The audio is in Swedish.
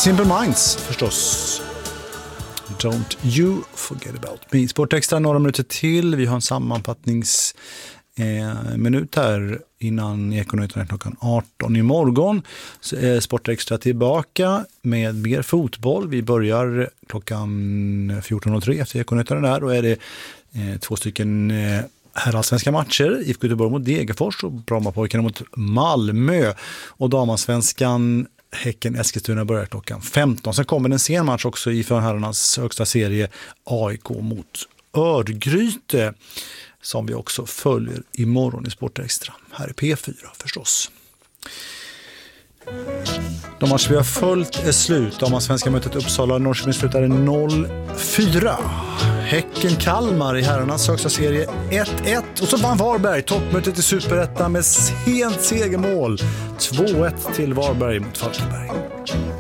Simple Minds förstås. Don't you forget about me. Sportextra några minuter till. Vi har en sammanfattningsminut här innan Ekonyheterna klockan 18 imorgon. Sportextra tillbaka med mer fotboll. Vi börjar klockan 14.03 efter Ekonyheterna där. Då är det 2 stycken herrallsvenska matcher. IFK Göteborg mot Degerfors och Brommapojkarna mot Malmö. Och damansvenskan Häcken Eskilstuna börjar klockan 15. Sen kommer en sen match också i förherrarnas högsta serie, AIK mot Örgryte, som vi också följer imorgon i Sportextra. Här är P4 förstås. De matcher vi har följt är slut. Damansvenska mötet Uppsala-Norrköping slutade 0-4. Häcken-Kalmar i herrarnas högsta serie 1-1. Och så vann Varberg toppmötet i Superettan med sent segermål. 2-1 till Varberg mot Falkenberg.